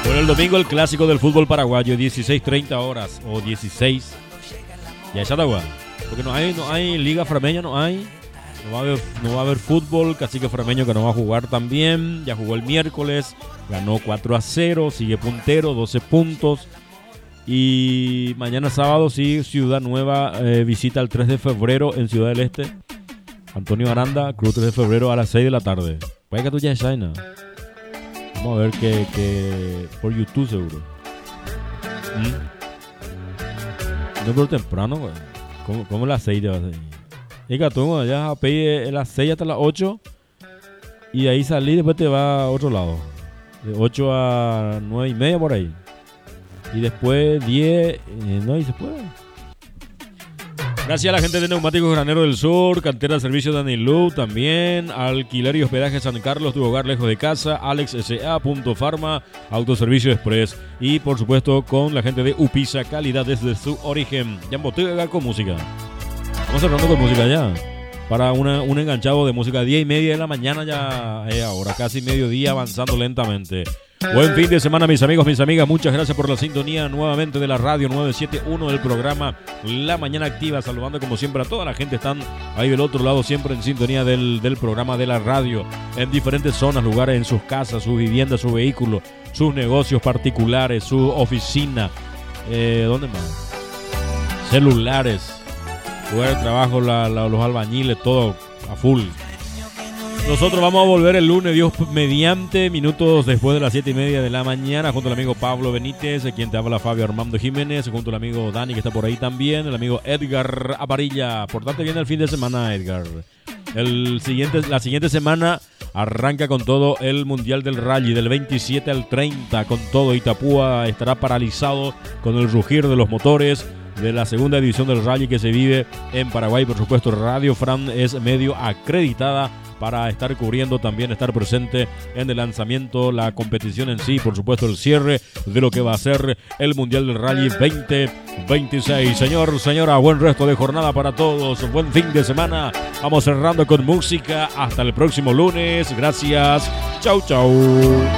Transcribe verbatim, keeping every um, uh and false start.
Bueno, el domingo el clásico del fútbol paraguayo, dieciséis treinta horas o dieciséis. Ya está agua. Porque no hay, no hay liga frameña, no hay. No va a haber, no va a haber fútbol. Cacique Frameño que no va a jugar también. Ya jugó el miércoles. Ganó cuatro a cero. Sigue puntero, doce puntos. Y mañana sábado sí, Ciudad Nueva eh, visita el tres de febrero en Ciudad del Este. Antonio Aranda, Cruz tres de febrero a las seis de la tarde. Puede que tú ya China. Vamos a ver que, que por YouTube seguro. ¿Mm? No, pero temprano, güey. ¿Cómo, cómo las seis ya va a ser? Y que tú ya pedir las seis hasta las ocho. Y ahí salí y después te va a otro lado. De ocho a nueve y media por ahí. Y después diez. Eh, no, y se puede. Gracias a la gente de Neumáticos Granero del Sur, Cantera de Servicio Danilú también, Alquiler y Hospedaje San Carlos, tu hogar lejos de casa, Alex S A, Punto Farma, Autoservicio Express y por supuesto con la gente de Upisa, calidad desde su origen. Ya en Bottega con música. Vamos cerrando con música ya. Para una, un enganchado de música, diez y media de la mañana ya es ahora, casi mediodía avanzando lentamente. Buen fin de semana, mis amigos, mis amigas. Muchas gracias por la sintonía nuevamente de la radio nueve siete uno del programa La Mañana Activa. Saludando como siempre a toda la gente. Están ahí del otro lado siempre en sintonía del, del programa de la radio. En diferentes zonas, lugares, en sus casas, sus viviendas, sus vehículos, sus negocios particulares, su oficina. Eh, ¿Dónde más? Celulares, lugar de trabajo, la, la, los albañiles, todo a full. Nosotros vamos a volver el lunes, Dios mediante, minutos después de las siete y media de la mañana, junto al amigo Pablo Benítez, quien te habla Fabio Armando Jiménez, junto al amigo Dani, que está por ahí también, el amigo Edgar Aparilla. Portate bien el fin de semana, Edgar. El siguiente, la siguiente semana arranca con todo el Mundial del Rally, del veintisiete al treinta, con todo. Itapúa estará paralizado con el rugir de los motores de la segunda edición del Rally que se vive en Paraguay. Por supuesto, Radio Fran es medio acreditada para estar cubriendo, también estar presente en el lanzamiento, la competición en sí, por supuesto el cierre de lo que va a ser el Mundial del Rally veinte veintiséis. Señor, señora, buen resto de jornada para todos, buen fin de semana. Vamos cerrando con música, hasta el próximo lunes. Gracias, chau chau.